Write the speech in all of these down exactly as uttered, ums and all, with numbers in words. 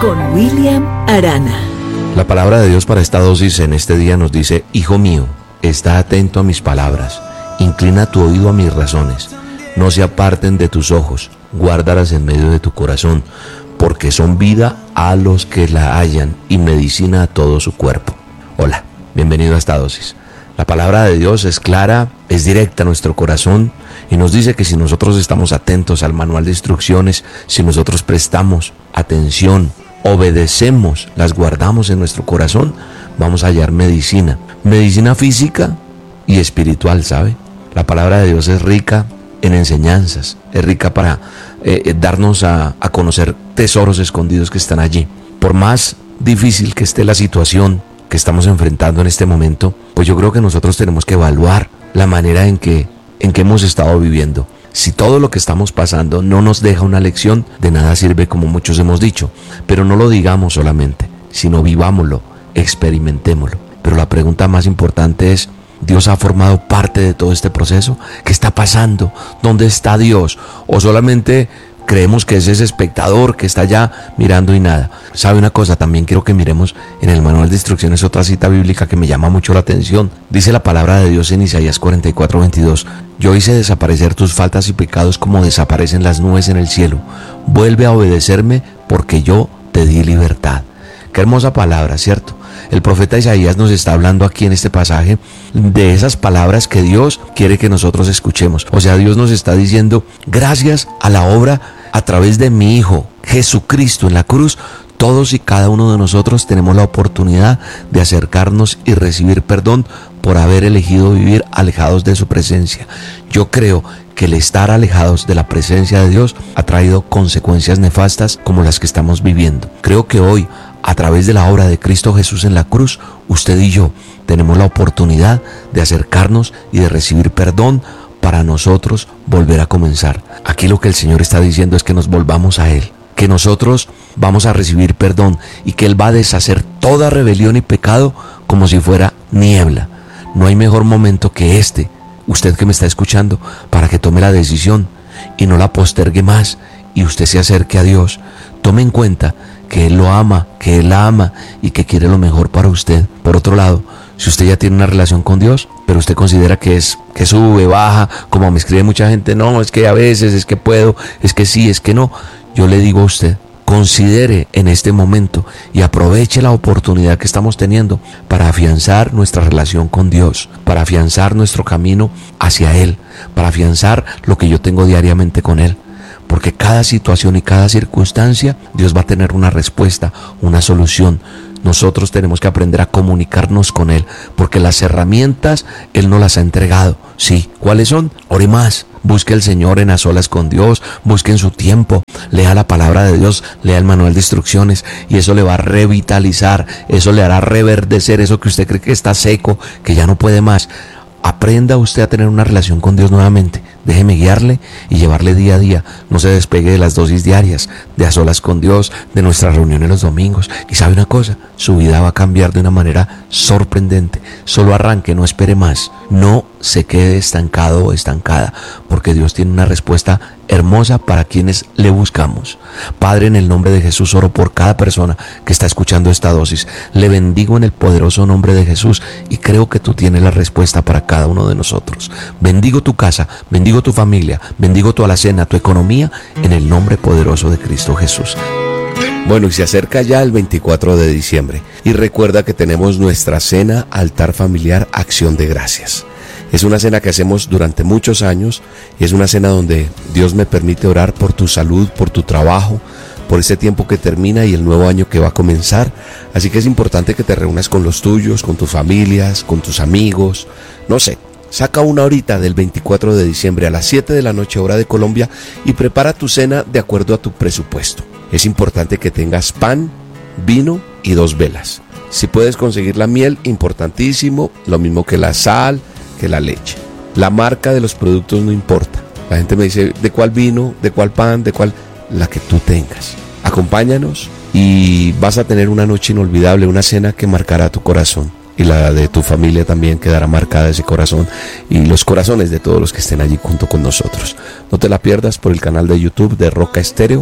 con William Arana. La palabra de Dios para esta dosis en este día nos dice: Hijo mío, está atento a mis palabras, inclina tu oído a mis razones, no se aparten de tus ojos, guárdalas en medio de tu corazón, porque son vida a los que la hallan y medicina a todo su cuerpo. Hola, bienvenido a esta dosis. La palabra de Dios es clara, es directa a nuestro corazón y nos dice que si nosotros estamos atentos al manual de instrucciones, si nosotros prestamos atención, obedecemos, las guardamos en nuestro corazón, vamos a hallar medicina. Medicina física y espiritual, ¿sabe? La palabra de Dios es rica en enseñanzas, es rica para eh, darnos a, a conocer tesoros escondidos que están allí. Por más difícil que esté la situación que estamos enfrentando en este momento, pues yo creo que nosotros tenemos que evaluar la manera en que, en que hemos estado viviendo. Si todo lo que estamos pasando no nos deja una lección, de nada sirve, como muchos hemos dicho. Pero no lo digamos solamente, sino vivámoslo, experimentémoslo. Pero la pregunta más importante es: ¿Dios ha formado parte de todo este proceso? ¿Qué está pasando? ¿Dónde está Dios? ¿O solamente creemos que es ese espectador que está allá mirando y nada? ¿Sabe una cosa? También quiero que miremos en el manual de instrucciones otra cita bíblica que me llama mucho la atención. Dice la palabra de Dios en Isaías cuarenta y cuatro, veintidós: Yo hice desaparecer tus faltas y pecados como desaparecen las nubes en el cielo. Vuelve a obedecerme porque yo te di libertad. Qué hermosa palabra, ¿cierto? El profeta Isaías nos está hablando aquí en este pasaje de esas palabras que Dios quiere que nosotros escuchemos. O sea, Dios nos está diciendo: gracias a la obra a través de mi Hijo Jesucristo en la cruz, todos y cada uno de nosotros tenemos la oportunidad de acercarnos y recibir perdón por haber elegido vivir alejados de su presencia. Yo creo que el estar alejados de la presencia de Dios ha traído consecuencias nefastas como las que estamos viviendo. Creo que hoy, a través de la obra de Cristo Jesús en la cruz, usted y yo tenemos la oportunidad de acercarnos y de recibir perdón para nosotros volver a comenzar. Aquí lo que el Señor está diciendo es que nos volvamos a Él, que nosotros vamos a recibir perdón y que Él va a deshacer toda rebelión y pecado como si fuera niebla. No hay mejor momento que este, usted que me está escuchando, para que tome la decisión y no la postergue más y usted se acerque a Dios. Tome en cuenta que Él lo ama, que Él la ama y que quiere lo mejor para usted. Por otro lado, si usted ya tiene una relación con Dios, pero usted considera que es que sube, baja, como me escribe mucha gente: no, es que a veces, es que puedo, es que sí, es que no. Yo le digo a usted, considere en este momento y aproveche la oportunidad que estamos teniendo para afianzar nuestra relación con Dios, para afianzar nuestro camino hacia Él, para afianzar lo que yo tengo diariamente con Él. Porque cada situación y cada circunstancia, Dios va a tener una respuesta, una solución. Nosotros tenemos que aprender a comunicarnos con Él, porque las herramientas Él nos las ha entregado. Sí, ¿cuáles son? Ore más, busque al Señor en a solas con Dios, busque en su tiempo, lea la palabra de Dios, lea el manual de instrucciones y eso le va a revitalizar, eso le hará reverdecer eso que usted cree que está seco, que ya no puede más. Aprenda usted a tener una relación con Dios nuevamente. Déjeme guiarle y llevarle día a día. No se despegue de las dosis diarias, de a solas con Dios, de nuestras reuniones los domingos. Y sabe una cosa, su vida va a cambiar de una manera sorprendente. Solo arranque, no espere más. No se quede estancado o estancada, porque Dios tiene una respuesta hermosa para quienes le buscamos. Padre, en el nombre de Jesús oro por cada persona que está escuchando esta dosis. Le bendigo en el poderoso nombre de Jesús y creo que tú tienes la respuesta para cada uno de nosotros. Bendigo tu casa, bendigo tu familia, bendigo tu alacena, tu economía, en el nombre poderoso de Cristo Jesús. Bueno, y se acerca ya el veinticuatro de diciembre y recuerda que tenemos nuestra cena altar familiar Acción de Gracias. Es una cena que hacemos durante muchos años y es una cena donde Dios me permite orar por tu salud, por tu trabajo, por este tiempo que termina y el nuevo año que va a comenzar. Así que es importante que te reúnas con los tuyos, con tus familias, con tus amigos, no sé. Saca una horita del veinticuatro de diciembre a las siete de la noche hora de Colombia y prepara tu cena de acuerdo a tu presupuesto. Es importante que tengas pan, vino y dos velas. Si puedes conseguir la miel, importantísimo, lo mismo que la sal, que la leche. La marca de los productos no importa. La gente me dice, ¿de cuál vino? ¿De cuál pan? ¿De cuál? La que tú tengas. Acompáñanos y vas a tener una noche inolvidable, una cena que marcará tu corazón. Y la de tu familia también quedará marcada ese corazón y los corazones de todos los que estén allí junto con nosotros. No te la pierdas por el canal de YouTube de Roca Estéreo.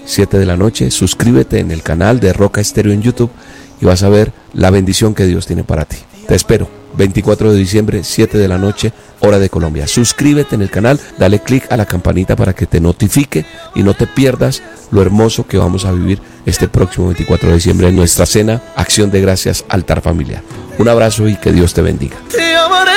siete de la noche. Suscríbete en el canal de Roca Estéreo en YouTube y vas a ver la bendición que Dios tiene para ti. Te espero, veinticuatro de diciembre, siete de la noche, hora de Colombia. Suscríbete en el canal, dale click a la campanita para que te notifique y no te pierdas lo hermoso que vamos a vivir este próximo veinticuatro de diciembre en nuestra cena Acción de Gracias Altar Familiar. Un abrazo y que Dios te bendiga. Te amaré